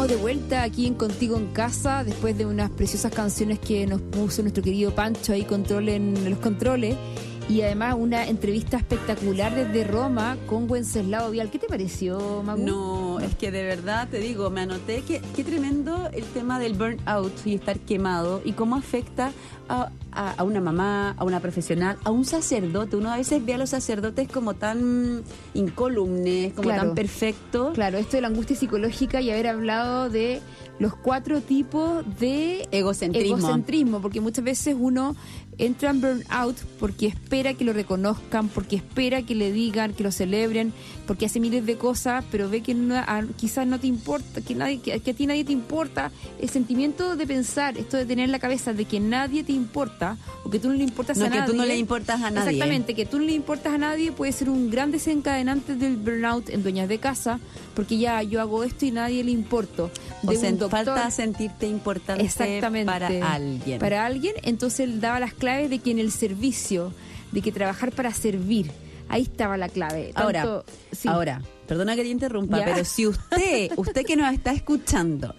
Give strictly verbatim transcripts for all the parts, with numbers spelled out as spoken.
estamos de vuelta aquí en Contigo en Casa, después de unas preciosas canciones que nos puso nuestro querido Pancho ahí control en los controles, y además una entrevista espectacular desde Roma con Wenceslao Vial. ¿Qué te pareció, Magu? No, es que de verdad te digo, me anoté que qué tremendo el tema del burnout y estar quemado y cómo afecta a, a, a una mamá, a una profesional, a un sacerdote. Uno a veces ve a los sacerdotes como tan incólumes, como Claro. tan perfectos. Claro, esto de la angustia psicológica y haber hablado de los cuatro tipos de Egocentrismo. egocentrismo, porque muchas veces uno entra en burnout porque espera que lo reconozcan, porque espera que le digan, que lo celebren, porque hace miles de cosas, pero ve que no, a, quizás no te importa, que nadie, que, que a ti nadie te importa. El sentimiento de pensar, esto de tener en la cabeza de que nadie te importa, o que tú no le importas No, a que nadie. tú no le importas a nadie. Exactamente, que tú no le importas a nadie puede ser un gran desencadenante del burnout en dueñas de casa, porque ya yo hago esto y nadie le importo. O De sea, un doctor, falta sentirte importante exactamente, para alguien. Para alguien, entonces él daba las claves de que en el servicio, de que trabajar para servir, ahí estaba la clave. Tanto, Ahora, sí. ahora, perdona que te interrumpa, ¿Ya? pero si usted, usted que nos está escuchando,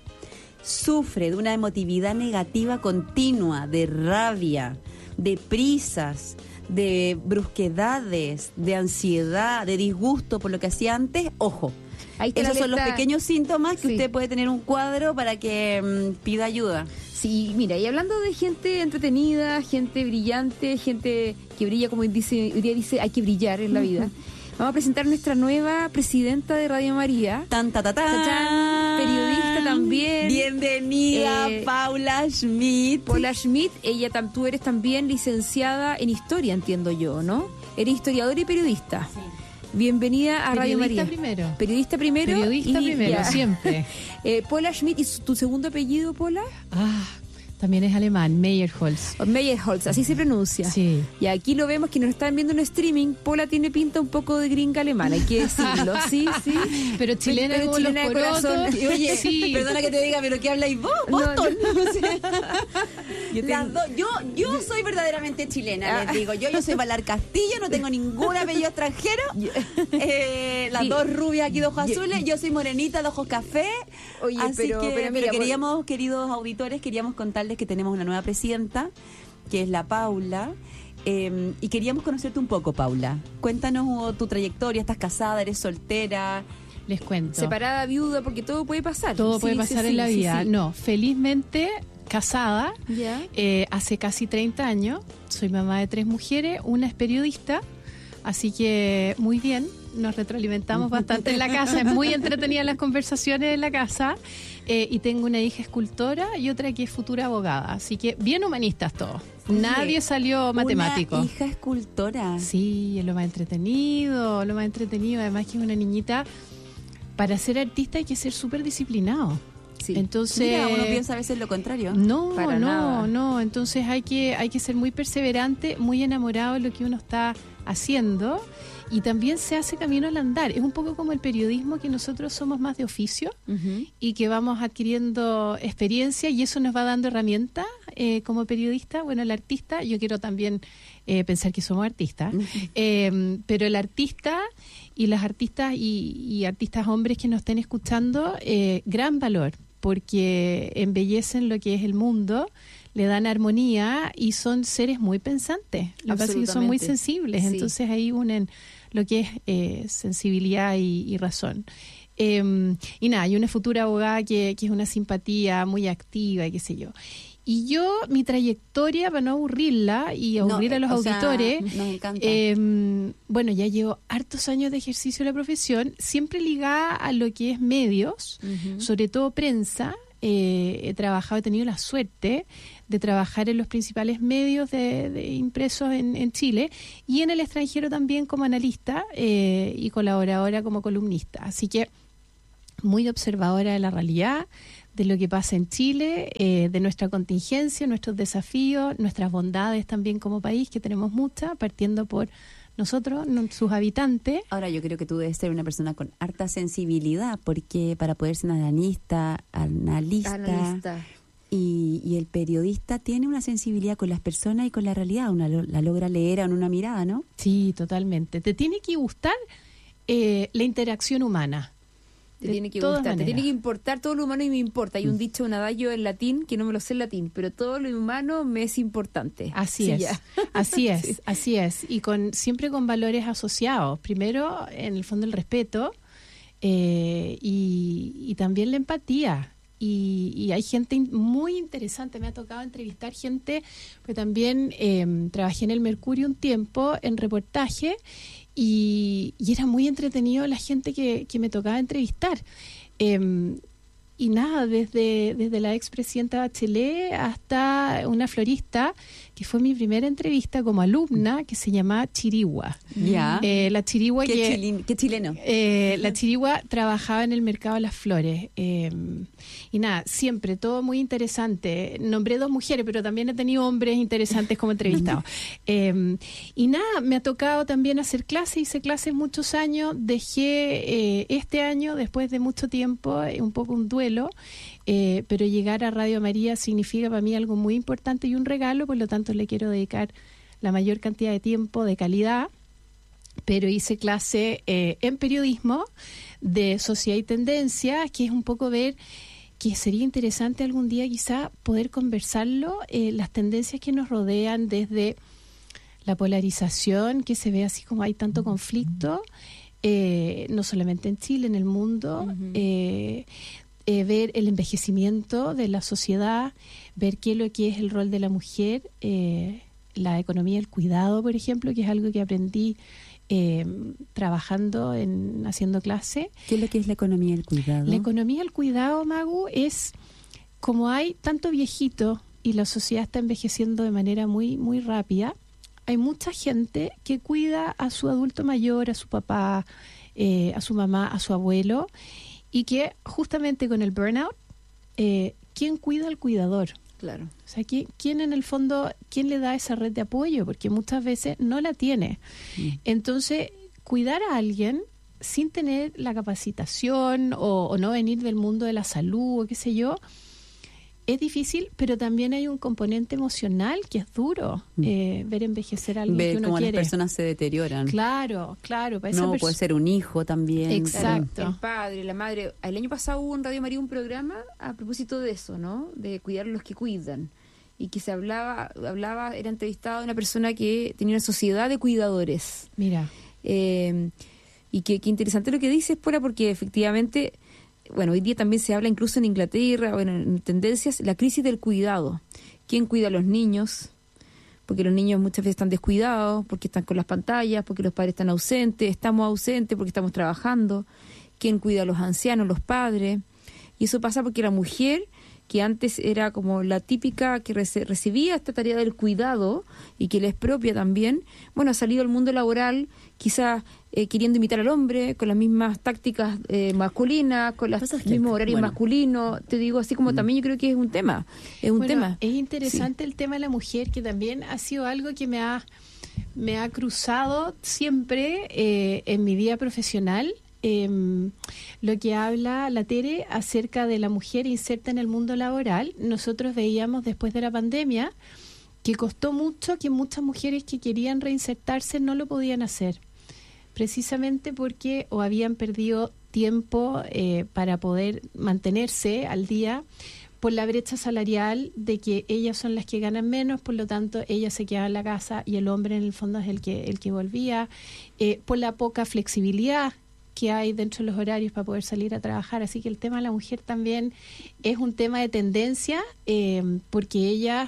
sufre de una emotividad negativa continua, de rabia, de prisas, de brusquedades, de ansiedad, de disgusto por lo que hacía antes, ojo. Ahí está Esos la son los letra- pequeños síntomas que Sí. usted puede tener un cuadro para que mm, pida ayuda. Sí, mira, y hablando de gente entretenida, gente brillante, gente que brilla, como dice, hoy día dice, hay que brillar en la vida. Vamos a presentar nuestra nueva presidenta de Radio María. Tan, ta, ta, tan. Tachán, periodista también. Bienvenida, Eh, Paula Schmidt. Paula Schmidt, ella tam- tú eres también licenciada en historia, entiendo yo, ¿no? Eres historiadora y periodista. Sí. Bienvenida a Radio Periodista María. primero. Periodista primero. Periodista y- primero, ya. siempre. Eh, Paula Schmidt, ¿y su- tu segundo apellido, Paula? Ah, también es alemán, Meyerholz. Meyerholz, así se pronuncia. Sí. Y aquí lo vemos, que nos están viendo en streaming. Paula tiene pinta un poco de gringa alemana, hay que decirlo. Sí, sí. Pero chilena Pero como chilena los de corazón. porotos. Y oye, Sí. perdona que te diga, pero ¿qué habláis vos? No, Boston. O sea, Yo las tengo- dos- yo, yo soy verdaderamente chilena, les digo. Yo, yo soy Valar Castillo, no tengo ningún apellido extranjero. Eh, las Sí. dos rubias aquí de ojos Yo- azules. Yo soy morenita de ojos café. Oye, Así pero- que, pero mira, queríamos, queridos auditores, queríamos contarles que tenemos una nueva presidenta, que es la Paula. Eh, y queríamos conocerte un poco, Paula. Cuéntanos oh, tu trayectoria. ¿Estás casada? ¿Eres soltera? Les cuento. Separada, viuda, porque todo puede pasar. Todo Sí, puede sí, pasar sí, en la sí, vida. sí. No, felizmente casada. Ya. Eh, hace casi treinta años. Soy mamá de tres mujeres. Una es periodista. Así que muy bien. Nos retroalimentamos bastante en la casa. Es muy entretenida las conversaciones en la casa. Eh, y tengo una hija escultora y otra que es futura abogada. Así que bien humanistas todos. Oye, Nadie salió matemático. Una hija escultora. Sí, es lo más entretenido, lo más entretenido. Además que es una niñita, para ser artista hay que ser súper disciplinado. Sí. Entonces, Mira, uno piensa a veces lo contrario. no, Para no, nada. no. Entonces hay que, hay que ser muy perseverante, muy enamorado de lo que uno está haciendo. Y también se hace camino al andar. Es un poco como el periodismo, que nosotros somos más de oficio Ujú. y que vamos adquiriendo experiencia, y eso nos va dando herramientas eh, como periodista. Bueno, el artista, yo quiero también eh, pensar que somos artistas, eh, pero el artista y las artistas y, y artistas hombres que nos estén escuchando, eh, gran valor, porque embellecen lo que es el mundo, le dan armonía y son seres muy pensantes. Lo que pasa es que son muy Absolutamente. sensibles, Sí. entonces ahí unen lo que es eh, sensibilidad y, y razón. Eh, y nada, hay una futura abogada que, que es una simpatía muy activa y qué sé yo. Y yo, mi trayectoria, para no aburrirla y aburrir No, a los o sea, auditores, nos encanta. eh, bueno, ya llevo hartos años de ejercicio de la profesión, siempre ligada a lo que es medios, Ujú. sobre todo prensa. Eh, he trabajado, he tenido la suerte de trabajar en los principales medios de, de impresos en, en Chile, y en el extranjero también como analista eh, y colaboradora como columnista. Así que muy observadora de la realidad, de lo que pasa en Chile, eh, de nuestra contingencia, nuestros desafíos, nuestras bondades también como país, que tenemos muchas, partiendo por nosotros, no- sus habitantes. Ahora, yo creo que tú debes ser una persona con harta sensibilidad, porque para poder ser analista, analista, Analista. Y, y el periodista tiene una sensibilidad con las personas y con la realidad, una lo- la logra leer en una mirada, ¿no? Sí, totalmente. Te tiene que gustar eh, la interacción humana. Te de tiene que todas gustar, te maneras. tiene que importar todo lo humano y me importa. Hay un dicho, un adagio en latín, que no me lo sé en latín, pero todo lo humano me es importante. Así Sí, es, ya. así es, Sí. así es. Y con siempre con valores asociados. Primero, en el fondo, el respeto eh, y, y también la empatía. Y, y hay gente in- muy interesante, me ha tocado entrevistar gente, pero también eh, trabajé en el Mercurio un tiempo en reportaje y, y era muy entretenido la gente que, que me tocaba entrevistar. Em, y nada, desde, desde la expresidenta Bachelet hasta una florista, que fue mi primera entrevista como alumna, que se llama Chirigua. Ya. Eh, la Chirigua ¿Qué, que... chilin- qué chileno? Eh, la Chirigua trabajaba en el mercado de las flores eh, y nada, siempre todo muy interesante. Nombré dos mujeres, pero también he tenido hombres interesantes como entrevistados. Eh, y nada, me ha tocado también hacer clases, hice clases muchos años, dejé eh, este año, después de mucho tiempo, eh, un poco un duelo, eh, pero llegar a Radio María significa para mí algo muy importante y un regalo, por lo tanto le quiero dedicar la mayor cantidad de tiempo de calidad. Pero hice clase eh, en periodismo de sociedad y tendencia, que es un poco ver que sería interesante algún día quizá poder conversarlo, eh, las tendencias que nos rodean desde la polarización, que se ve así como hay tanto conflicto, eh, no solamente en Chile, en el mundo, Ujú. eh, eh, ver el envejecimiento de la sociedad, ver qué es lo que es el rol de la mujer, eh, la economía del cuidado, por ejemplo, que es algo que aprendí eh, trabajando, en haciendo clase. ¿Qué es lo que es la economía del cuidado? La economía del cuidado, Magu, es como hay tanto viejito y la sociedad está envejeciendo de manera muy, muy rápida, hay mucha gente que cuida a su adulto mayor, a su papá, eh, a su mamá, a su abuelo, y que justamente con el burnout, eh, ¿quién cuida al cuidador? Claro. O sea, ¿quién, quién en el fondo, quién le da esa red de apoyo? Porque muchas veces no la tiene. Mm. Entonces, cuidar a alguien sin tener la capacitación o, o no venir del mundo de la salud o qué sé yo, es difícil, pero también hay un componente emocional que es duro, Mm. eh, ver envejecer a alguien que Ver uno cómo quiere. las personas se deterioran. Claro, claro. Para esa No, perso- puede ser un hijo también. Exacto. claro. El padre, la madre. El año pasado hubo en Radio María un programa a propósito de eso, ¿no? De cuidar a los que cuidan. Y que se hablaba, hablaba, era entrevistada una persona que tenía una sociedad de cuidadores. Mira, Eh, y que, que interesante lo que dices, Pola, porque efectivamente, bueno, hoy día también se habla incluso en Inglaterra, bueno, en tendencias, la crisis del cuidado. ¿Quién cuida a los niños? Porque los niños muchas veces están descuidados, porque están con las pantallas, porque los padres están ausentes, estamos ausentes porque estamos trabajando. ¿Quién cuida a los ancianos, los padres? Y eso pasa porque la mujer, que antes era como la típica que rece- recibía esta tarea del cuidado y que le es propia también, bueno, ha salido al mundo laboral quizás eh, queriendo imitar al hombre, con las mismas tácticas eh, masculinas, con los Pasa que, mismos horarios bueno. masculinos, te digo, así como Mm. también yo creo que es un tema, es un bueno, tema. es interesante el tema de la mujer, que también ha sido algo que me ha, me ha cruzado siempre eh, en mi vida profesional. Eh, lo que habla la Tere acerca de la mujer inserta en el mundo laboral. Nosotros veíamos después de la pandemia que costó mucho, que muchas mujeres que querían reinsertarse no lo podían hacer, precisamente porque o habían perdido tiempo eh, para poder mantenerse al día, por la brecha salarial de que ellas son las que ganan menos, por lo tanto ellas se quedaban en la casa y el hombre en el fondo es el que el que volvía, eh, por la poca flexibilidad que hay dentro de los horarios para poder salir a trabajar. Así que el tema de la mujer también es un tema de tendencia, eh, porque ellas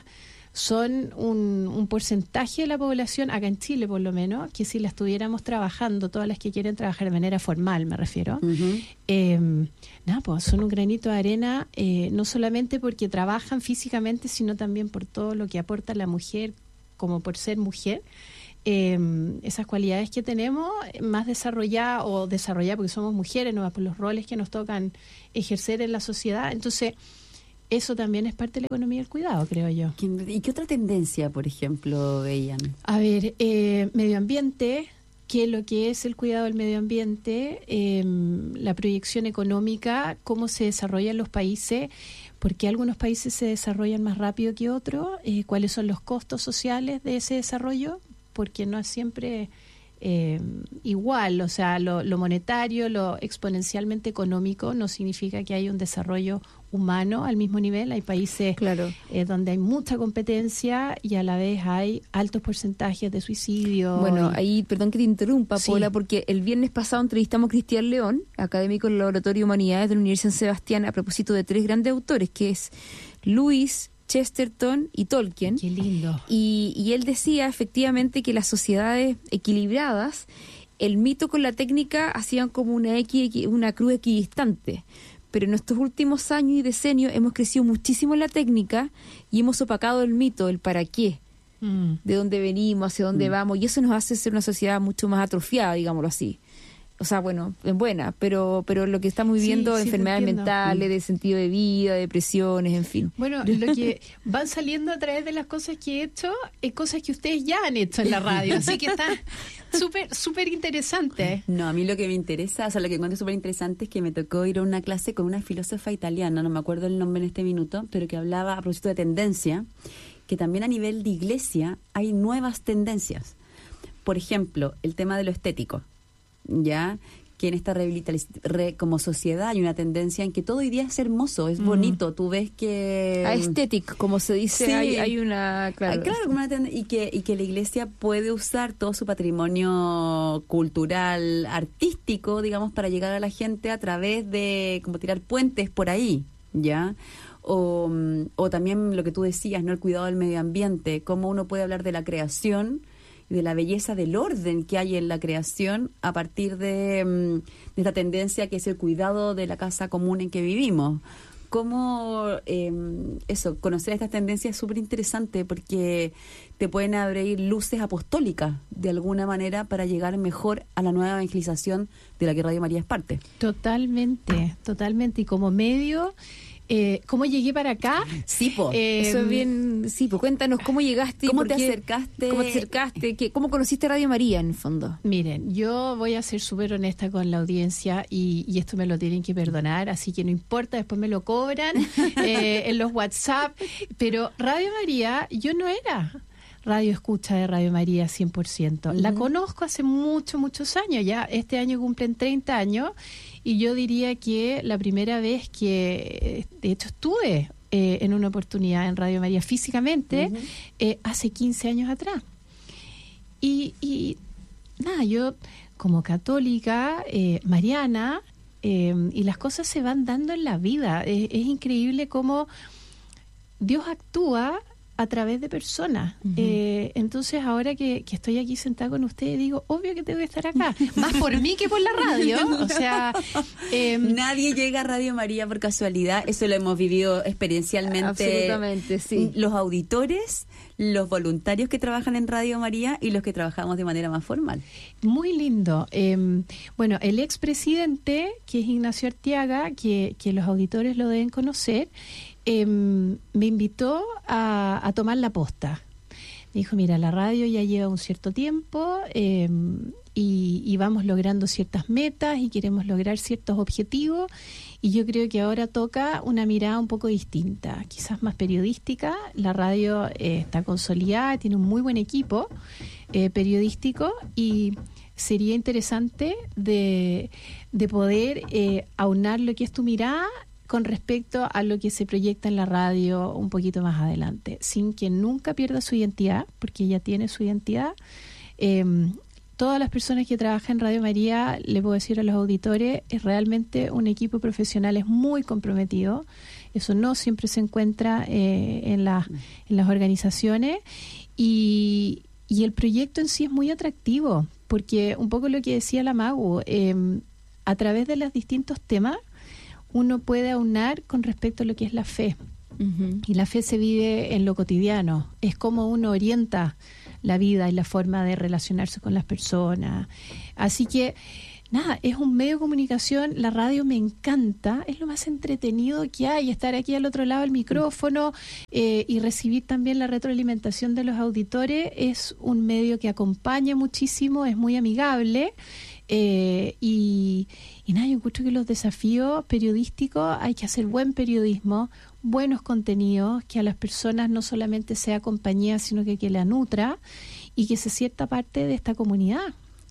son un, un porcentaje de la población, acá en Chile por lo menos, que si las estuviéramos trabajando, todas las que quieren trabajar de manera formal, me refiero, Ujú. eh, nada, pues son un granito de arena, eh, no solamente porque trabajan físicamente, sino también por todo lo que aporta la mujer, como por ser mujer. Eh, esas cualidades que tenemos más desarrolladas o desarrolladas porque somos mujeres, no por los roles que nos tocan ejercer en la sociedad. Entonces, eso también es parte de la economía del cuidado, creo yo. ¿Y qué otra tendencia, por ejemplo, veían? A ver, eh, medio ambiente, que lo que es el cuidado del medio ambiente, eh, la proyección económica, cómo se desarrollan los países, por qué algunos países se desarrollan más rápido que otros, eh, cuáles son los costos sociales de ese desarrollo, porque no siempre Eh, igual, o sea, lo, lo monetario, lo exponencialmente económico no significa que haya un desarrollo humano al mismo nivel. Hay países Claro. eh, donde hay mucha competencia y a la vez hay altos porcentajes de suicidio. Bueno, y- ahí, perdón que te interrumpa, Sí. Paula, porque el viernes pasado entrevistamos a Cristian León, académico del Laboratorio de Humanidades de la Universidad de San Sebastián, a propósito de tres grandes autores, que es Lewis, Chesterton y Tolkien. Qué lindo. Y, y él decía efectivamente que las sociedades equilibradas, el mito con la técnica hacían como una, equi, una cruz equidistante. Pero en estos últimos años y decenios hemos crecido muchísimo en la técnica y hemos opacado el mito, el para qué, Mm. de dónde venimos, hacia dónde Mm. vamos, y eso nos hace ser una sociedad mucho más atrofiada, digámoslo así. O sea, bueno, en buena, pero pero lo que estamos Sí, viviendo, sí, te enfermedades entiendo. mentales, de sentido de vida, depresiones, en fin. Bueno, lo que van saliendo a través de las cosas que he hecho, es cosas que ustedes ya han hecho en la radio, así que está súper, súper interesante. No, a mí lo que me interesa, o sea, lo que encuentro súper interesante es que me tocó ir a una clase con una filósofa italiana, no me acuerdo el nombre en este minuto, pero que hablaba a propósito de tendencia, que también a nivel de iglesia hay nuevas tendencias. Por ejemplo, el tema de lo estético, ¿ya? Que en esta rehabilitación, re, como sociedad hay una tendencia en que todo hoy día es hermoso, es Mm. bonito, tú ves que... Aesthetic, como se dice, Sí. hay, hay una... Claro, Ah, claro, como una tend- y que y que la iglesia puede usar todo su patrimonio cultural, artístico, digamos, para llegar a la gente a través de como tirar puentes por ahí, ¿ya? O, mm, o también lo que tú decías, ¿no? El cuidado del medio ambiente, cómo uno puede hablar de la creación y de la belleza del orden que hay en la creación a partir de, mm, de esta tendencia que es el cuidado de la casa común en que vivimos. Cómo eh, eso, conocer estas tendencias es súper interesante porque te pueden abrir luces apostólicas de alguna manera para llegar mejor a la nueva evangelización de la que Radio María es parte. Totalmente, totalmente. Y como medio, eh, ¿cómo llegué para acá? Sí, po. Eh, Eso es bien... Sí, pues cuéntanos cómo llegaste. y ¿Cómo por te qué- acercaste? ¿Cómo te acercaste? ¿Qué, ¿Cómo conociste Radio María, en el fondo? Miren, yo voy a ser súper honesta con la audiencia y, y esto me lo tienen que perdonar, así que no importa, después me lo cobran eh, en los WhatsApp, pero Radio María yo no era radio escucha de Radio María cien por ciento. La Ujú. conozco hace muchos, muchos años, ya este año cumplen treinta años y yo diría que la primera vez que, de hecho, estuve eh, en una oportunidad en Radio María físicamente, Ujú. eh, hace quince años atrás. Y, y nada, yo como católica, eh, mariana, eh, y las cosas se van dando en la vida. Es, es increíble cómo Dios actúa a través de personas. Ujú. Eh, entonces, ahora que, que estoy aquí sentada con ustedes, digo, obvio que tengo que estar acá. Más por mí que por la radio. O sea, eh, Nadie llega a Radio María por casualidad, eso lo hemos vivido experiencialmente. Absolutamente, sí. Los auditores, los voluntarios que trabajan en Radio María y los que trabajamos de manera más formal. muy lindo. Eh, bueno, el expresidente, que es Ignacio Arteaga, que, que los auditores lo deben conocer, eh, me invitó a, a tomar la posta. Me dijo, mira, la radio ya lleva un cierto tiempo eh, y, y vamos logrando ciertas metas y queremos lograr ciertos objetivos y yo creo que ahora toca una mirada un poco distinta, quizás más periodística. La radio eh, está consolidada, tiene un muy buen equipo eh, periodístico y sería interesante de, de poder eh, aunar lo que es tu mirada con respecto a lo que se proyecta en la radio un poquito más adelante, sin que nunca pierda su identidad, porque ella tiene su identidad. Eh, todas las personas que trabajan en Radio María, le puedo decir a los auditores, es realmente un equipo profesional, es muy comprometido. Eso no siempre se encuentra eh, en, las, en las organizaciones y, y el proyecto en sí es muy atractivo, porque un poco lo que decía la Magu, eh, a través de los distintos temas, uno puede aunar con respecto a lo que es la fe. Ujú. Y la fe se vive en lo cotidiano. Es como uno orienta la vida y la forma de relacionarse con las personas. Así que, nada, es un medio de comunicación. La radio me encanta. Es lo más entretenido que hay. Estar aquí al otro lado del micrófono eh, y recibir también la retroalimentación de los auditores. Es un medio que acompaña muchísimo, es muy amigable. Eh, y, y nada, yo encuentro que los desafíos periodísticos hay que hacer buen periodismo, buenos contenidos, que a las personas no solamente sea compañía, sino que, que la nutra y que se sienta parte de esta comunidad.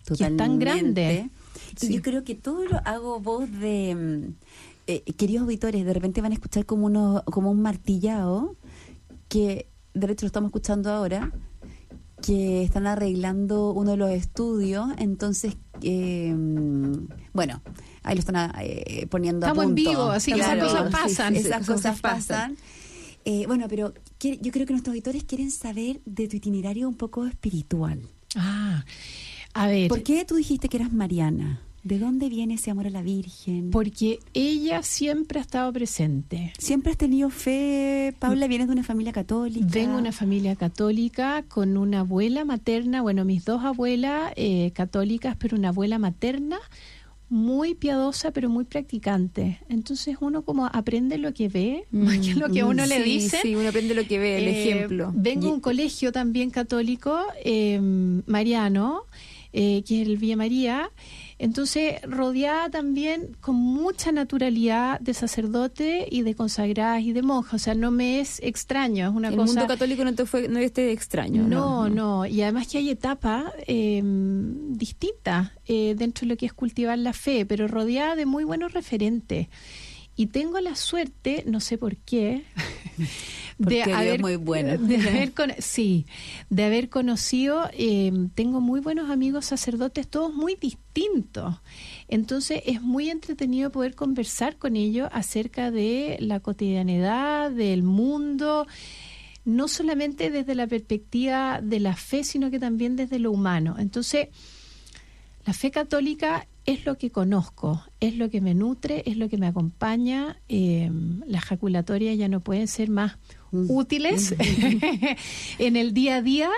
que es tan grande. Y sí. Yo creo que todo lo hago voz de... Eh, queridos auditores, de repente van a escuchar como, uno, como un martillado, que de hecho lo estamos escuchando ahora, que están arreglando uno de los estudios, entonces, eh, bueno, ahí lo están eh, poniendo Estamos a punto. en vivo, así que esas cosas pasan. Sí, sí, esas cosas pasan. Eh, bueno, pero que, yo creo que nuestros auditores quieren saber de tu itinerario un poco espiritual. Ah, a ver. ¿Por qué tú dijiste que eras mariana? ¿De dónde viene ese amor a la Virgen? Porque ella siempre ha estado presente. ¿Siempre has tenido fe, Paula? ¿Vienes de una familia católica? Vengo de una familia católica con una abuela materna, bueno, mis dos abuelas eh, católicas, pero una abuela materna muy piadosa, pero muy practicante. Entonces uno como aprende lo que ve, mm, más que lo que a uno sí, le dice. Sí, uno aprende lo que ve, el eh, ejemplo. Vengo de un colegio también católico, eh, mariano, eh, que es el Villa María. Entonces, rodeada también con mucha naturalidad de sacerdote y de consagradas y de monjas. O sea, no me es extraño, es una el cosa... El mundo católico no te fue, no esté extraño. No, no, no, no. Y además que hay etapas eh, distintas eh, dentro de lo que es cultivar la fe, pero rodeada de muy buenos referentes. Y tengo la suerte, no sé por qué, de haber, muy bueno. de haber con, sí, de haber conocido, eh, tengo muy buenos amigos sacerdotes, todos muy distintos. Entonces es muy entretenido poder conversar con ellos acerca de la cotidianidad, del mundo, no solamente desde la perspectiva de la fe, sino que también desde lo humano. Entonces, la fe católica es lo que conozco, es lo que me nutre, es lo que me acompaña. Eh, las jaculatorias ya no pueden ser más mm. útiles mm. en el día a día.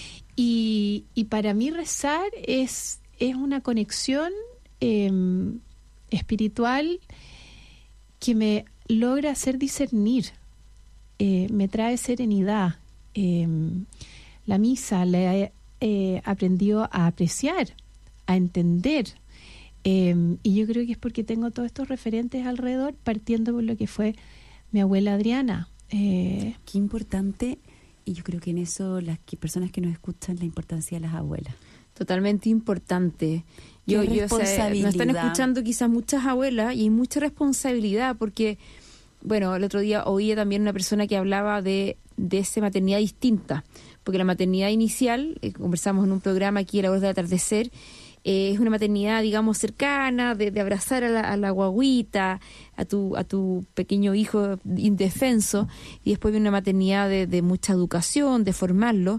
Y, y para mí rezar es, es una conexión eh, espiritual que me logra hacer discernir, eh, me trae serenidad. Eh, la misa la he eh, aprendido a apreciar, a entender. Eh, y yo creo que es porque tengo todos estos referentes alrededor, partiendo por lo que fue mi abuela Adriana. Eh, Qué importante, y yo creo que en eso las que, personas que nos escuchan, la importancia de las abuelas. Totalmente importante. Yo, Qué yo, o sea, responsabilidad. nos están escuchando quizás muchas abuelas y hay mucha responsabilidad porque, bueno, el otro día oía también una persona que hablaba de, de esa maternidad distinta, porque la maternidad inicial, eh, conversamos en un programa aquí a la hora del atardecer, Eh, es una maternidad, digamos, cercana, de, de abrazar a la, a la guaguita, a tu, a tu pequeño hijo indefenso, y después viene una maternidad de, de mucha educación, de formarlo.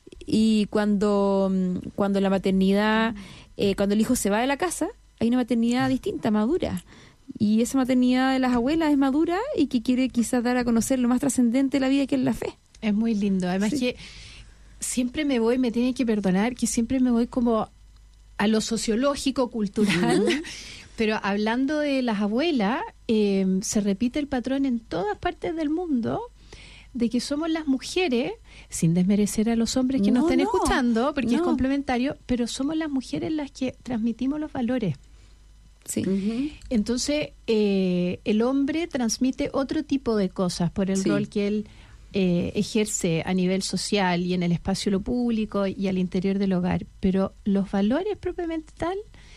Y cuando, cuando la maternidad, eh, cuando el hijo se va de la casa, hay una maternidad distinta, madura. Y esa maternidad de las abuelas es madura y que quiere quizás dar a conocer lo más trascendente de la vida, que es la fe. Es muy lindo. Además sí. que siempre me voy, me tienen que perdonar, que siempre me voy como a lo sociológico, cultural, uh-huh. pero hablando de las abuelas, eh, se repite el patrón en todas partes del mundo, de que somos las mujeres, sin desmerecer a los hombres que no, nos estén no, escuchando, porque no. es complementario, pero somos las mujeres las que transmitimos los valores. Sí. Uh-huh. Entonces, eh, el hombre transmite otro tipo de cosas por el sí. rol que él Eh, ejerce a nivel social y en el espacio lo público y al interior del hogar, pero los valores propiamente tal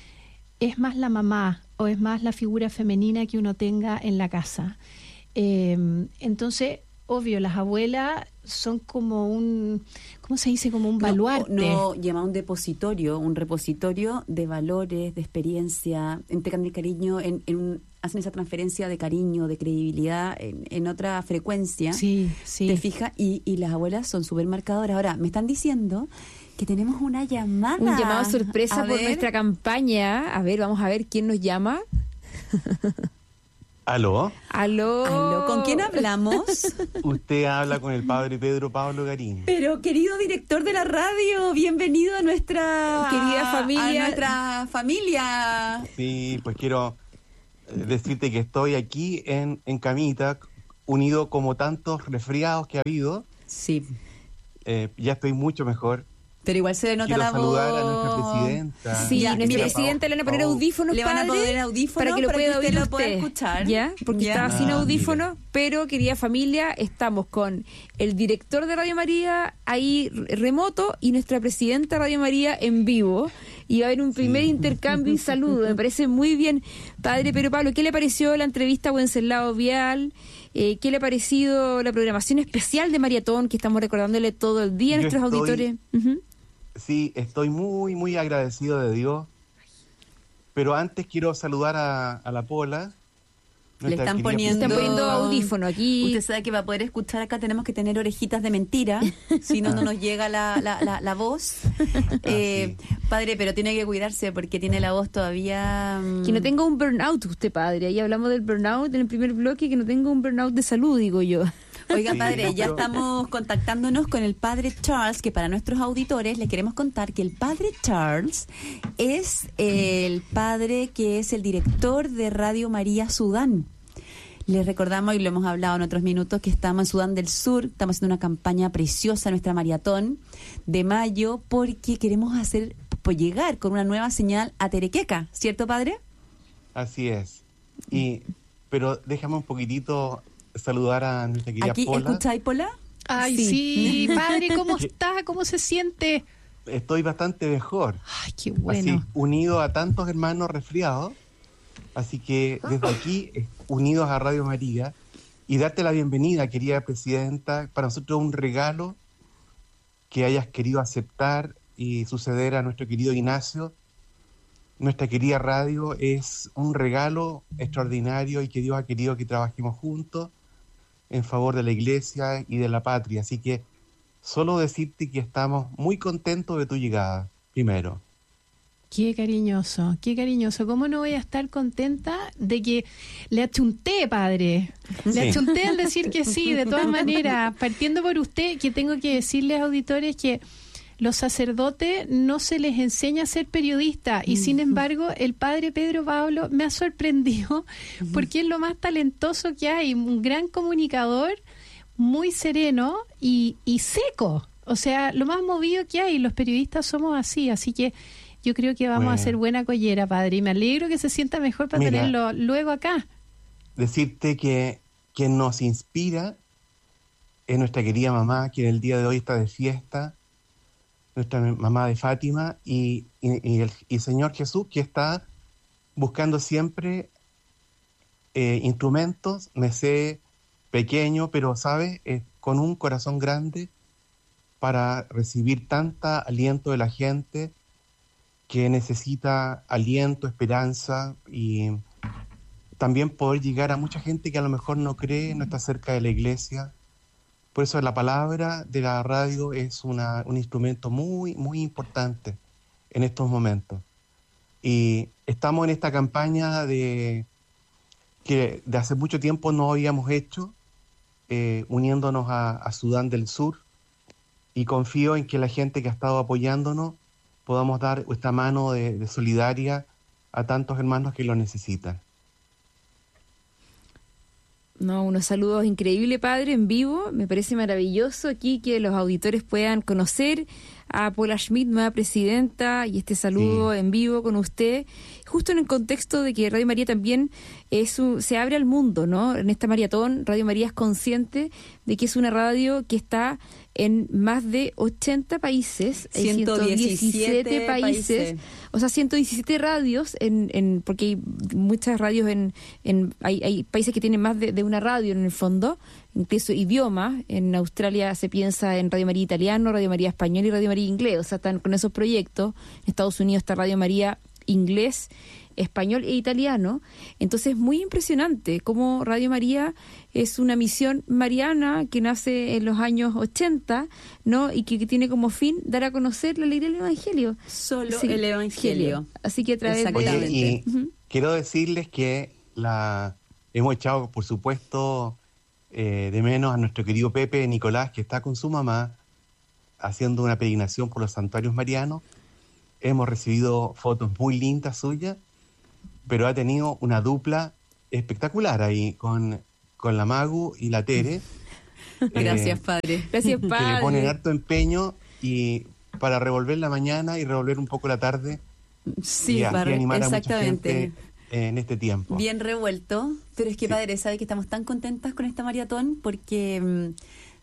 es más la mamá o es más la figura femenina que uno tenga en la casa. Eh, entonces, obvio, las abuelas son como un, ¿cómo se dice? Como un baluarte. No, no llama un depositorio, un repositorio de valores, de experiencia, entregan el cariño en, en un, hacen esa transferencia de cariño, de credibilidad en, en otra frecuencia. Sí, sí. ¿Te fijas? Y, y las abuelas son súper marcadoras. Ahora, me están diciendo que tenemos una llamada. Un llamado sorpresa a por ver. Nuestra campaña. A ver, vamos a ver quién nos llama. ¿Aló? ¿Aló? ¿Aló? ¿Con quién hablamos? Usted habla con el padre Pedro Pablo Garín. Pero, querido director de la radio, bienvenido a nuestra querida familia. A nuestra familia. Sí, pues quiero decirte que estoy aquí en, en camita, unido como tantos resfriados que ha habido. Sí. Eh, ya estoy mucho mejor. Pero igual se le nota Quiero la voz. saludar a nuestra presidenta. Sí, a nuestra presidenta le van a poner audífonos, le van padre, a poner audífonos para que lo para pueda que usted oír lo usted. pueda escuchar. ¿Ya? Porque ya. estaba Ah, sin audífonos, mire. pero querida familia, estamos con el director de Radio María ahí remoto y nuestra presidenta de Radio María en vivo. y va a haber un primer Sí. intercambio y saludo. Me parece muy bien, padre. Pero Pablo, ¿qué le pareció la entrevista a Wenceslao Vial? Eh, ¿Qué le ha parecido la programación especial de Maratón que estamos recordándole todo el día a Yo nuestros estoy- auditores? Ujú. Sí, estoy muy, muy agradecido de Dios. Pero antes quiero saludar a, a la Pola. Le nuestra están querida poniendo, Están poniendo audífono aquí. Usted sabe que para poder escuchar acá tenemos que tener orejitas de mentira, si no, no nos llega la, la, la, la voz. Eh, padre, pero tiene que cuidarse porque tiene la voz todavía... mm, Que no tenga un burnout usted, padre. Ahí hablamos del burnout en el primer bloque, que no tenga un burnout de salud, digo yo. Oiga, Sí, padre, no, ya pero- estamos contactándonos con el padre Charles, que para nuestros auditores les queremos contar que el padre Charles es el padre que es el director de Radio María Sudán. Les recordamos, y lo hemos hablado en otros minutos, que estamos en Sudán del Sur, estamos haciendo una campaña preciosa, nuestra maratón de mayo, porque queremos hacer, pues llegar con una nueva señal a Terequeca, ¿cierto, padre? Así es. Y, pero déjame un poquitito saludar a nuestra querida Aquí, Pola. ¿escucháis, Pola? Ay, Sí. sí, padre, ¿cómo está? ¿Cómo se siente? Estoy bastante mejor. Ay, qué bueno. Así, unido a tantos hermanos resfriados. Así que desde aquí, eh, unidos a Radio María, y darte la bienvenida, querida presidenta, para nosotros un regalo que hayas querido aceptar y suceder a nuestro querido Ignacio. Nuestra querida radio es un regalo extraordinario y que Dios ha querido que trabajemos juntos en favor de la iglesia y de la patria. Así que solo decirte que estamos muy contentos de tu llegada, primero. Qué cariñoso, qué cariñoso. ¿Cómo no voy a estar contenta de que le achunté, padre? Le Sí. achunté al decir que sí, de todas maneras. Partiendo por usted, que tengo que decirles, auditores, que los sacerdotes no se les enseña a ser periodistas y sin embargo el padre Pedro Pablo me ha sorprendido porque es lo más talentoso que hay, un gran comunicador, muy sereno y, y seco. O sea, lo más movido que hay, los periodistas somos así, así que yo creo que vamos Bueno. a hacer buena collera, padre, y me alegro que se sienta mejor para Mira. tenerlo luego acá. Decirte que quien nos inspira es nuestra querida mamá, que en el día de hoy está de fiesta, nuestra mamá de Fátima, y, y, y el y Señor Jesús, que está buscando siempre eh, instrumentos, me sé pequeño, pero, ¿sabes?, eh, con un corazón grande para recibir tanta aliento de la gente que necesita aliento, esperanza y también poder llegar a mucha gente que a lo mejor no cree, no está cerca de la iglesia. Por eso la palabra de la radio es una, un instrumento muy, muy importante en estos momentos. Y estamos en esta campaña de que de hace mucho tiempo no habíamos hecho, eh, uniéndonos a, a Sudán del Sur, y confío en que la gente que ha estado apoyándonos podamos dar esta mano de, de solidaria a tantos hermanos que lo necesitan. No, unos saludos increíbles, padre, en vivo. Me parece maravilloso aquí que los auditores puedan conocer a Paula Schmidt, nueva presidenta, y este saludo Sí. en vivo con usted, justo en el contexto de que Radio María también es un- se abre al mundo, ¿no? En esta maratón, Radio María es consciente de que es una radio que está en más de ochenta países, hay ciento diecisiete países, países. o sea, ciento diecisiete radios, en, en porque hay muchas radios en, en hay, hay países que tienen más de, de una radio en el fondo, incluso idiomas. En Australia se piensa en Radio María Italiano, Radio María Español y Radio María Inglés, o sea, están con esos proyectos. En Estados Unidos está Radio María Inglés, Español e Italiano. Entonces es muy impresionante cómo Radio María es una misión mariana que nace en los años ochenta, ¿no? Y que, que tiene como fin dar a conocer la ley del Evangelio. Solo Sí, el Evangelio. Así que a través Exactamente. de... Oye, y Ujú. quiero decirles que la hemos echado, por supuesto, eh, de menos a nuestro querido Pepe Nicolás, que está con su mamá haciendo una peregrinación por los santuarios marianos. Hemos recibido fotos muy lindas suyas, pero ha tenido una dupla espectacular ahí con, con la Magu y la Tere. Gracias, eh, padre. Gracias, que le ponen padre. harto empeño y para revolver la mañana y revolver un poco la tarde Sí, y así padre, animar a mucha exactamente. gente en este tiempo. Bien revuelto, pero es que Sí. padre, sabe que estamos tan contentas con esta maratón porque mm,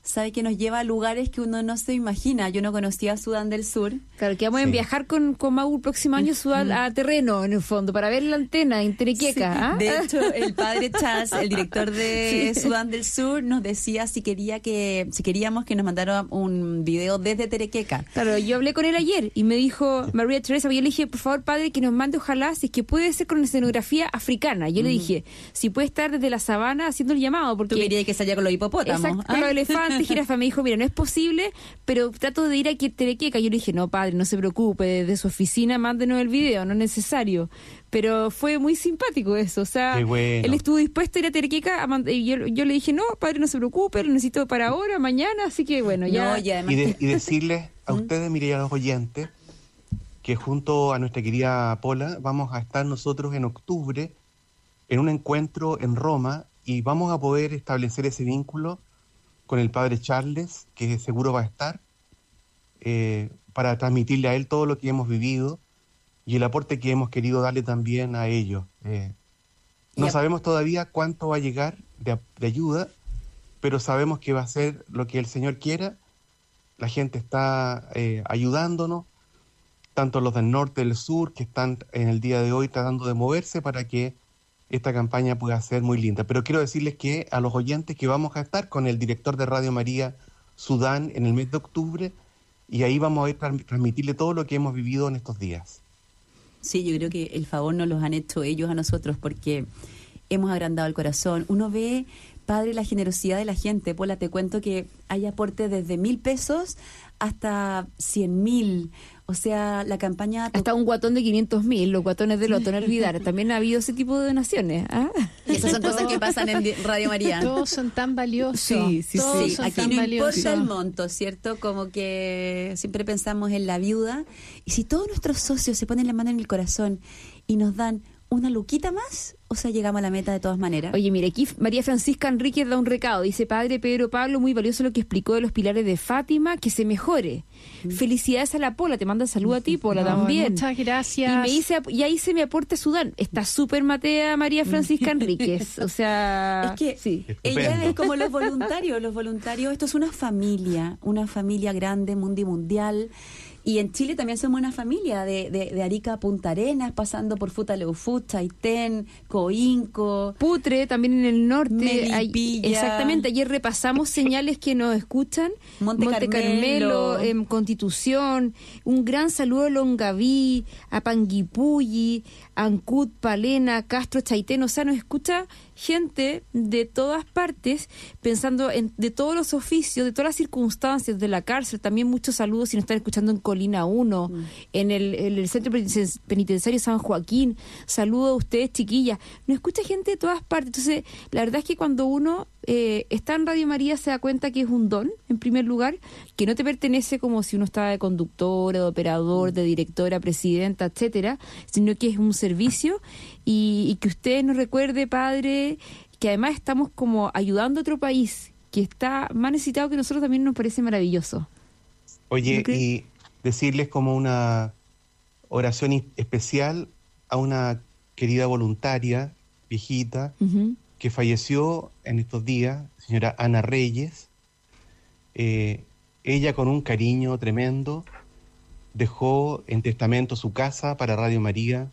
sabe que nos lleva a lugares que uno no se imagina. Yo no conocía Sudán del Sur. Claro, que vamos Sí. a viajar con, con Mau el próximo año Sudán, a terreno, en el fondo, para ver la antena en Terequeca. Sí. ¿Ah? De hecho, el padre Chas, el director de Sí. Sudán del Sur, nos decía si quería que si queríamos que nos mandara un video desde Terequeca. Claro, yo hablé con él ayer y me dijo, María Teresa, yo le dije, por favor, padre, que nos mande, ojalá, si es que puede ser con escenografía africana. Yo le dije, si puede estar desde la sabana haciendo el llamado, porque... Tú querías que salía con los hipopótamos. Exacto, con ¿ah? los elefantes, jirafa. Me dijo, mira, no es posible, pero trato de ir a Terequeca. Yo le dije, no, padre, no se preocupe, desde su oficina mándenos el video, no es necesario. Pero fue muy simpático eso, o sea, Qué bueno. él estuvo dispuesto a ir a Terequeca, a mand- y yo, yo le dije, no, padre, no se preocupe, lo necesito para ahora, mañana, así que bueno, ya... No, y además Y, de- te- y decirles a ustedes, mire, y a los oyentes, que junto a nuestra querida Pola vamos a estar nosotros en octubre en un encuentro en Roma y vamos a poder establecer ese vínculo con el padre Charles, que seguro va a estar, eh, para transmitirle a él todo lo que hemos vivido y el aporte que hemos querido darle también a ellos. Eh, no Y a- sabemos todavía cuánto va a llegar de, de ayuda, pero sabemos que va a ser lo que el Señor quiera. La gente está eh, ayudándonos, tanto los del norte, del sur, que están en el día de hoy tratando de moverse para que esta campaña pueda ser muy linda. Pero quiero decirles que a los oyentes que vamos a estar con el director de Radio María Sudán en el mes de octubre, y ahí vamos a ir a transmitirle todo lo que hemos vivido en estos días. Sí, yo creo que el favor nos los han hecho ellos a nosotros porque hemos agrandado el corazón. Uno ve, padre, la generosidad de la gente. Pola, te cuento que hay aportes desde mil pesos hasta cien mil. O sea, la campaña... Hasta un guatón de quinientos mil, los guatones de Loto, no olvidar. También ha habido ese tipo de donaciones. ¿Ah? Y esas son cosas que pasan en di- Radio María. Todos son tan valiosos. Sí, sí, Todos Sí, son aquí tan no valiosos. importa el monto, ¿cierto? Como que siempre pensamos en la viuda. Y si todos nuestros socios se ponen la mano en el corazón y nos dan una luquita más, o sea, llegamos a la meta de todas maneras. Oye, mire, aquí María Francisca Enríquez da un recado. Dice, padre Pedro Pablo, muy valioso lo que explicó de los pilares de Fátima, que se mejore. Felicidades a la Pola, te manda salud a ti, Pola, Ay, también. muchas gracias. Y me hice, y ahí se me aporte Sudán. Está súper matea María Francisca Enríquez. O sea, Es que sí. ella Estupendo. es como los voluntarios. Los voluntarios, esto es una familia, una familia grande, mundial. Y en Chile también somos una familia, de, de, de Arica a Punta Arenas, pasando por Futaleufú, Chaitén, Coinco. Putre, también en el norte. Melipilla. Hay- exactamente, ayer repasamos señales que nos escuchan. Monte Carmelo. em, Constitución. Un gran saludo a Longaví, a Panguipulli, a Ancud, Palena, Castro, Chaitén. O sea, nos escucha gente de todas partes, pensando en de todos los oficios, de todas las circunstancias, de la cárcel. También muchos saludos si nos están escuchando en Colina uno, Mm. en, el, en el Centro Peniten- Penitenciario San Joaquín. Saludos a ustedes, chiquillas. Nos escucha gente de todas partes. Entonces, la verdad es que cuando uno eh, está en Radio María se da cuenta que es un don, en primer lugar, que no te pertenece como si uno estaba de conductora, de operador, de directora, presidenta, etcétera, sino que es un servicio y, y que usted nos recuerde, padre, que además estamos como ayudando a otro país que está más necesitado que nosotros, también nos parece maravilloso. Oye, ¿No crees? y decirles como una oración i- especial a una querida voluntaria, viejita, Ujú. que falleció en estos días, señora Ana Reyes. Eh, ella, con un cariño tremendo, dejó en testamento su casa para Radio María.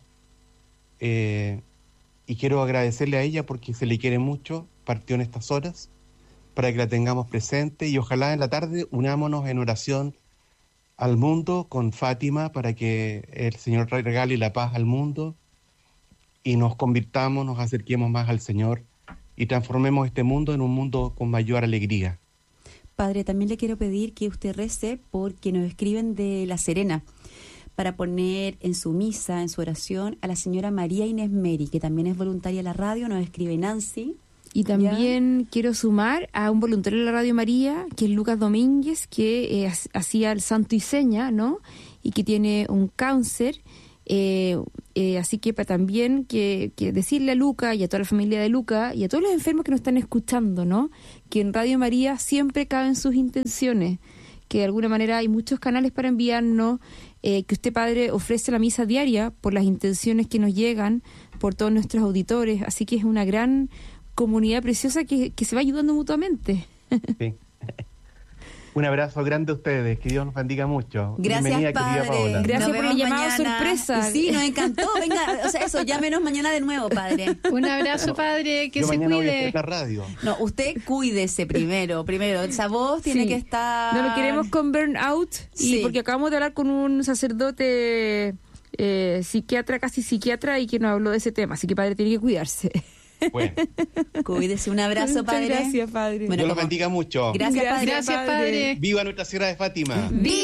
Eh, y quiero agradecerle a ella porque se le quiere mucho, partió en estas horas, para que la tengamos presente y ojalá en la tarde unámonos en oración al mundo con Fátima para que el Señor regale la paz al mundo y nos convirtamos, nos acerquemos más al Señor y transformemos este mundo en un mundo con mayor alegría. Padre, también le quiero pedir que usted rece porque nos escriben de La Serena para poner en su misa, en su oración, a la señora María Inés Meri, que también es voluntaria de la radio. Nos escribe Nancy. Y también quiero sumar a un voluntario de la Radio María, que es Lucas Domínguez, que eh, ha- hacía el santo y seña, ¿no? Y que tiene un cáncer. Eh, eh, así que para también que, que decirle a Luca y a toda la familia de Luca y a todos los enfermos que nos están escuchando, ¿no? Que en Radio María siempre caben sus intenciones, que de alguna manera hay muchos canales para enviarnos, eh, que usted, padre, ofrece la misa diaria por las intenciones que nos llegan, por todos nuestros auditores, así que es una gran comunidad preciosa que, que se va ayudando mutuamente. Sí. Un abrazo grande a ustedes, que Dios nos bendiga mucho. Gracias, Bienvenida, padre. querida Paola. Gracias Nos por el vemos llamado mañana. sorpresa. Sí, nos encantó. Venga, o sea, eso, llámenos mañana de nuevo, padre. Un abrazo, padre, que Yo se mañana voy a cuide. estar en la radio. No, usted cuídese primero, primero. Esa voz tiene Sí. que estar... No lo queremos con burnout, y Sí. porque acabamos de hablar con un sacerdote eh, psiquiatra, casi psiquiatra, y que nos habló de ese tema. Así que, padre, tiene que cuidarse. Bueno, Cuídese, un abrazo, Muchas padre. gracias, padre. Bueno, Dios los como- bendiga mucho. Gracias, padre. Gracias, padre. ¡Viva Nuestra Señora de Fátima!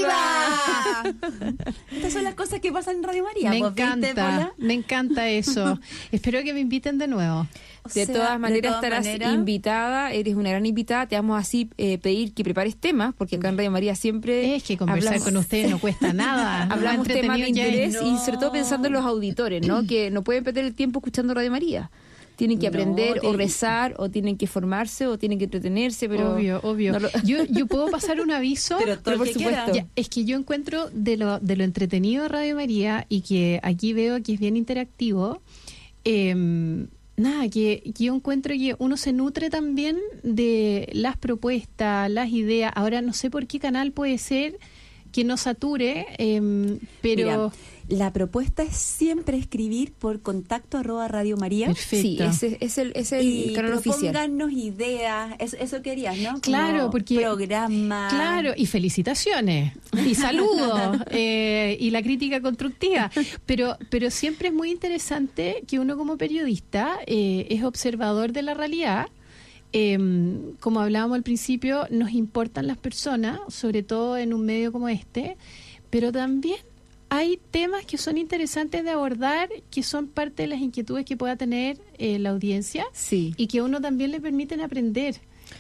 ¡Viva! Estas son las cosas que pasan en Radio María. Me ¿Vos viste, encanta, Paula? me encanta eso. Espero que me inviten de nuevo. O De sea, todas maneras todas estarás maneras, invitada, eres una gran invitada. Te vamos así eh, pedir que prepares temas, porque acá en Radio María siempre Es que conversar hablamos- con ustedes no cuesta nada. Lo hablamos más temas de entretenido que hay. interés y sobre todo pensando en los auditores, ¿no? Que no pueden perder el tiempo escuchando Radio María. Tienen que No, aprender o tienen- rezar o tienen que formarse o tienen que entretenerse, pero Obvio, obvio. no lo- Yo, yo puedo pasar un aviso. Pero todo Pero el por que supuesto. quiera. Ya, es que yo encuentro de lo, de lo entretenido de Radio María y que aquí veo que es bien interactivo, eh, nada, que, que yo encuentro que uno se nutre también de las propuestas, las ideas. Ahora no sé por qué canal puede ser que no sature, eh, pero... Mira, la propuesta es siempre escribir por contacto arroba Radio María. Perfecto. Sí, ese es el, es el Y canal oficial. propónganos ideas, eso, eso querías, ¿no? Claro, Como porque- programa. Claro, y felicitaciones, y saludos, eh, y la crítica constructiva. Pero, pero siempre es muy interesante que uno como periodista eh, es observador de la realidad. Eh, como hablábamos al principio, nos importan las personas, sobre todo en un medio como este, pero también hay temas que son interesantes de abordar, que son parte de las inquietudes que pueda tener eh, la audiencia Sí. y que a uno también le permiten aprender.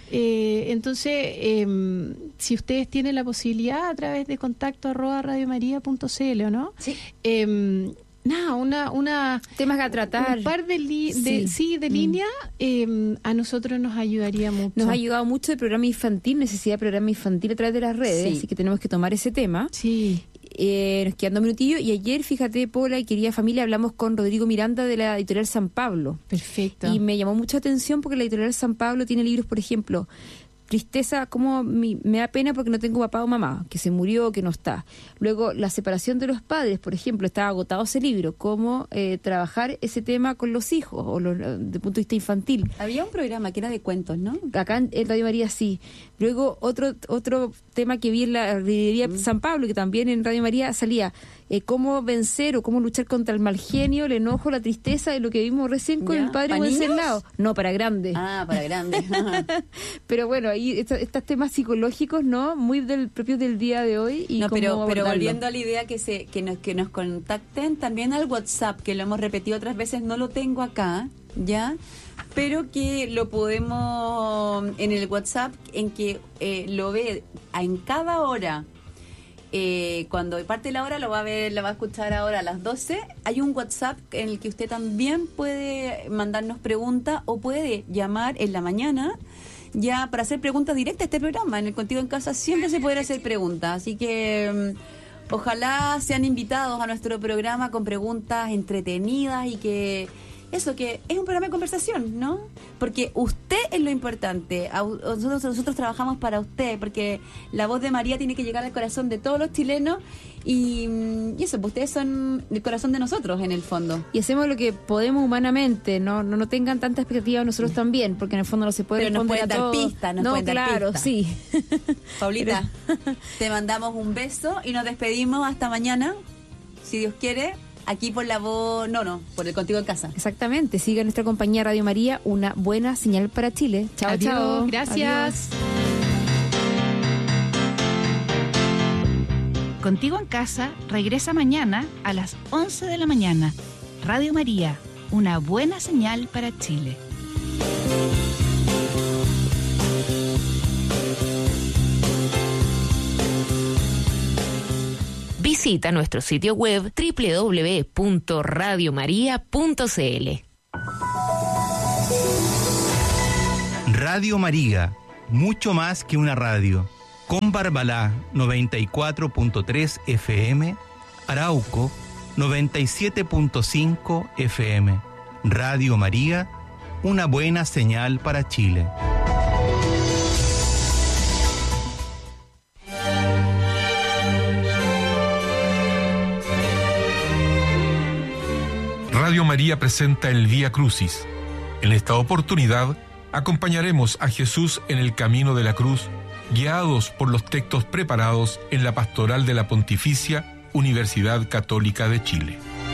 Eh, entonces, eh, si ustedes tienen la posibilidad a través de contacto arroba radiomaria.cl, ¿o no? Sí. Eh, nada, una, una Temas a tratar. un par de, li- de Sí. sí, de Mm. líneas eh, a nosotros nos ayudaría mucho. Nos ha ayudado mucho el programa infantil, necesidad de programa infantil a través de las redes, Sí. así que tenemos que tomar ese tema. Sí. Eh, nos quedan dos minutillos y ayer, fíjate, Paula y querida familia, hablamos con Rodrigo Miranda de la editorial San Pablo. Perfecto. Y me llamó mucha atención porque la editorial San Pablo tiene libros, por ejemplo, Tristeza, como mi- me da pena porque no tengo papá o mamá, que se murió, que no está. Luego, la separación de los padres, por ejemplo, está agotado ese libro, cómo eh, trabajar ese tema con los hijos, o los, desde el punto de vista infantil. Había un programa que era de cuentos, ¿no? Acá en, en Radio María sí. Luego otro otro tema que vi en la librería San Pablo, que también en Radio María salía, eh, cómo vencer o cómo luchar contra el mal genio, el enojo, la tristeza, y lo que vimos recién con Ya. el padre ¿Pa' Wenceslao. No, para grandes. Ah, para grandes. Pero bueno, ahí esta- estos temas psicológicos, ¿no? Muy del propios del día de hoy. Y no, cómo pero, pero abordarlo. volviendo a la idea que se que nos que nos contacten también al WhatsApp, que lo hemos repetido otras veces, no lo tengo acá, ¿ya? Pero que lo podemos en el WhatsApp, en que eh, lo ve a- en cada hora. Eh, cuando parte la hora lo va a ver, la va a escuchar ahora a las doce. Hay un WhatsApp en el que usted también puede mandarnos preguntas o puede llamar en la mañana ya para hacer preguntas directas a este programa. En el Contigo en Casa siempre se puede hacer preguntas, así que mm, ojalá sean invitados a nuestro programa con preguntas entretenidas y que eso, que es un programa de conversación, ¿no? Porque usted es lo importante. A- Nosotros, nosotros trabajamos para usted, porque la voz de María tiene que llegar al corazón de todos los chilenos y, y eso, pues ustedes son el corazón de nosotros en el fondo. Y hacemos lo que podemos humanamente, no no, no tengan tanta expectativa nosotros también, porque en el fondo no se puede Pero nos responder pueden a dar todo. pistas, nos no, pueden dar claro, pistas. sí. Paulita, te mandamos un beso y nos despedimos hasta mañana, si Dios quiere, aquí por la voz, no, no, por el Contigo en Casa. Exactamente, siga nuestra compañía Radio María, una buena señal para Chile. Chao, Adiós, chao. gracias. Contigo en Casa regresa mañana a las once de la mañana. Radio María, una buena señal para Chile. Visita nuestro sitio web doble u doble u doble u punto radio maría punto c l. Radio María, mucho más que una radio. Con Barbalá noventa y cuatro punto tres F M, Arauco noventa y siete punto cinco F M. Radio María, una buena señal para Chile. María presenta el Vía Crucis. En esta oportunidad, acompañaremos a Jesús en el camino de la cruz, guiados por los textos preparados en la Pastoral de la Pontificia Universidad Católica de Chile.